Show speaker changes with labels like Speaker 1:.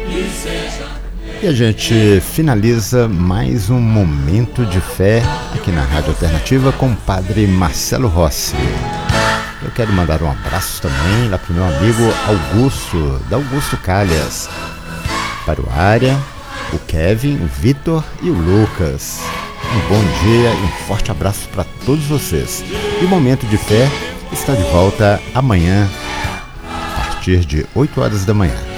Speaker 1: E a gente finaliza mais um Momento de Fé aqui na Rádio Alternativa com o Padre Marcelo Rossi. Eu quero mandar um abraço também lá para o meu amigo Augusto, da Augusto Calhas, para o Área, o Kevin, o Vitor e o Lucas. Um bom dia e um forte abraço para todos vocês. E o Momento de Fé está de volta amanhã, a partir de 8 horas da manhã.